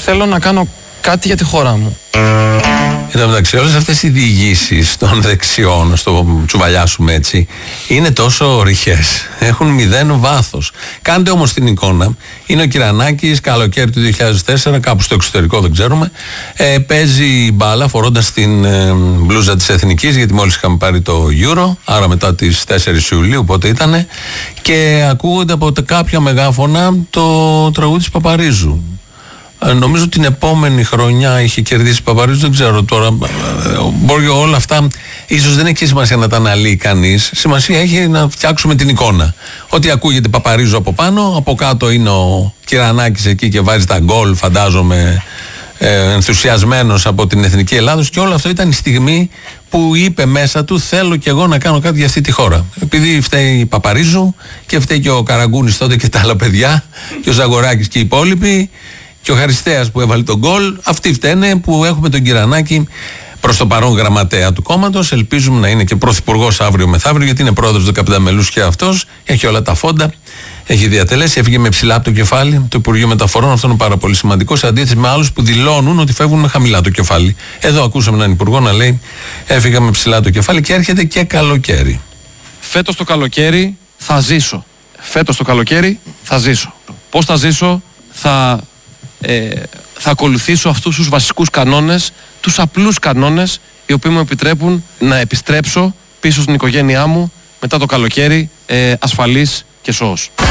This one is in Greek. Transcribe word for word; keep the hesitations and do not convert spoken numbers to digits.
θέλω να κάνω κάτι για τη χώρα μου. Εν τω μεταξύ, όλες αυτές οι διηγήσεις των δεξιών, στο τσουβαλιάσουμε έτσι, είναι τόσο ρηχές. Έχουν μηδέν βάθος. Κάντε όμως την εικόνα. Είναι ο Κυρανάκης, καλοκαίρι του δύο χιλιάδες τέσσερα, κάπου στο εξωτερικό, δεν ξέρουμε. Ε, παίζει μπάλα φορώντας την ε, μπλούζα της Εθνικής, γιατί μόλις είχαμε πάρει το Euro, άρα μετά τις τέσσερις Ιουλίου, πότε ήτανε. Και ακούγονται από κάποια μεγάφωνα το τραγούδι της Παπαρίζου. Νομίζω την επόμενη χρονιά είχε κερδίσει Παπαρίζου, δεν ξέρω τώρα. Μπορεί όλα αυτά, ίσως δεν έχει σημασία να τα αναλύει κανείς. Σημασία έχει να φτιάξουμε την εικόνα. Ότι ακούγεται Παπαρίζου από πάνω, από κάτω είναι ο Κυρανάκης εκεί και βάζει τα γκολ, φαντάζομαι, ε, ενθουσιασμένος από την Εθνική Ελλάδος, και όλο αυτό ήταν η στιγμή που είπε μέσα του: θέλω κι εγώ να κάνω κάτι για αυτή τη χώρα. Επειδή φταίει η Παπαρίζου και φταίει και ο Καραγκούνης τότε και τα άλλα παιδιά, και ο Ζαγοράκης και οι υπόλοιποι. Και ο Χαριστέας που έβαλε τον γκολ, αυτοί φταίνε που έχουμε τον Κυρανάκη προς το παρόν γραμματέα του κόμματος. Ελπίζουμε να είναι και πρωθυπουργός αύριο μεθαύριο, γιατί είναι πρόεδρος δεκαπέντε μελούς και αυτός. Έχει όλα τα φόντα, έχει διατελέσει, έφυγε με ψηλά από το κεφάλι το Υπουργείο Μεταφορών. Αυτό είναι πάρα πολύ σημαντικό, σε αντίθεση με άλλους που δηλώνουν ότι φεύγουν με χαμηλά το κεφάλι. Εδώ ακούσαμε έναν υπουργό να λέει: έφυγα με ψηλά το κεφάλι, και έρχεται και καλοκαίρι. Φέτος το καλοκαίρι θα ζήσω. Φέτος το καλοκαίρι θα ζήσω. Πώς θα ζήσω? Θα. Ε, θα ακολουθήσω αυτούς τους βασικούς κανόνες, τους απλούς κανόνες, οι οποίοι μου επιτρέπουν να επιστρέψω πίσω στην οικογένειά μου μετά το καλοκαίρι, ε, ασφαλής και σώος.